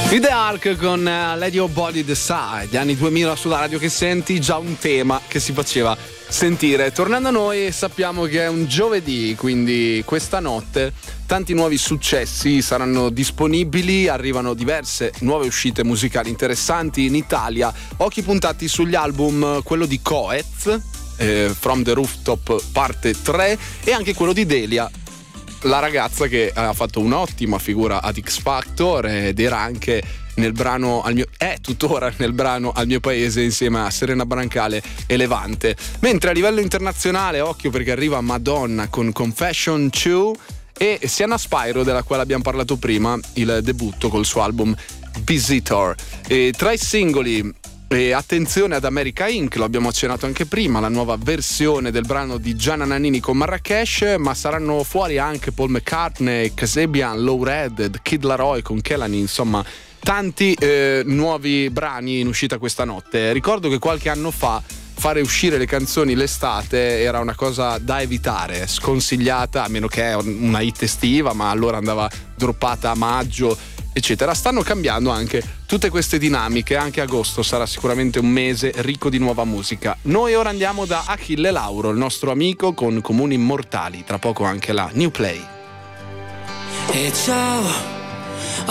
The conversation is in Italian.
I The Ark con Let Your Body Decide, gli anni 2000 sulla radio che senti, già un tema che si faceva sentire. Tornando a noi, sappiamo che è un giovedì, quindi questa notte tanti nuovi successi saranno disponibili, arrivano diverse nuove uscite musicali interessanti in Italia, occhi puntati sugli album, quello di Coez, From the Rooftop parte 3, e anche quello di Delia, la ragazza che ha fatto un'ottima figura ad X Factor ed era anche nel brano è tuttora nel brano Al mio paese insieme a Serena Brancale e Levante. Mentre a livello internazionale, occhio perché arriva Madonna con Confession 2 e Sienna Spyro, della quale abbiamo parlato prima, il debutto col suo album Visitor. E tra i singoli, e attenzione ad America Inc., lo abbiamo accennato anche prima, la nuova versione del brano di Gianna Nannini con Marrakesh, ma saranno fuori anche Paul McCartney, Kasabian, Low Red, Kid Laroi con Kelani, insomma tanti nuovi brani in uscita questa notte. Ricordo che qualche anno fa fare uscire le canzoni l'estate era una cosa da evitare, sconsigliata, a meno che una hit estiva, ma allora andava droppata a maggio, eccetera. Stanno cambiando anche tutte queste dinamiche, anche agosto sarà sicuramente un mese ricco di nuova musica. Noi ora andiamo da Achille Lauro, il nostro amico, con Comuni Immortali, tra poco anche la New Play. E ciao,